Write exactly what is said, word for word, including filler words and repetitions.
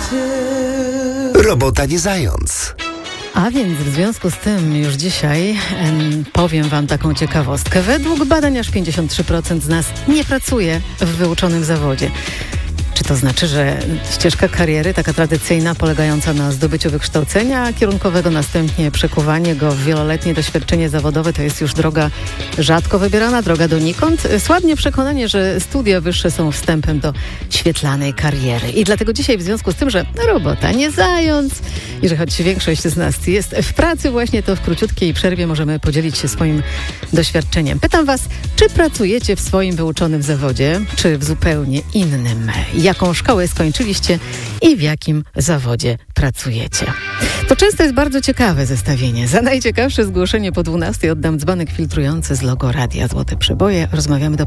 Robota nie zając. A więc w związku z tym już dzisiaj em, powiem Wam taką ciekawostkę. Według badań aż pięćdziesiąt trzy procent z nas nie pracuje w wyuczonym zawodzie. Czy to znaczy, że ścieżka kariery, taka tradycyjna, polegająca na zdobyciu wykształcenia kierunkowego, następnie przekuwanie go w wieloletnie doświadczenie zawodowe, to jest już droga rzadko wybierana, droga donikąd? Słabnie przekonanie, że studia wyższe są wstępem do świetlanej kariery. I dlatego dzisiaj w związku z tym, że robota nie zając i że choć większość z nas jest w pracy właśnie, to w króciutkiej przerwie możemy podzielić się swoim doświadczeniem. Pytam Was, czy pracujecie w swoim wyuczonym zawodzie, czy w zupełnie innym? Jaką szkołę skończyliście i w jakim zawodzie pracujecie? To często jest bardzo ciekawe zestawienie. Za najciekawsze zgłoszenie po dwunastej oddam dzbanek filtrujący z logo Radia Złote Przeboje. Rozmawiamy do